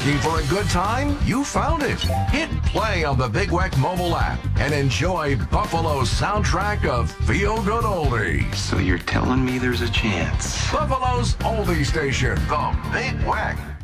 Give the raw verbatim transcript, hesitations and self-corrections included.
Looking for a good time? You found it. Hit play on the Big Weck mobile app and enjoy Buffalo's soundtrack of Feel Good Oldies. So you're telling me there's a chance? Buffalo's oldie station, the Big Weck.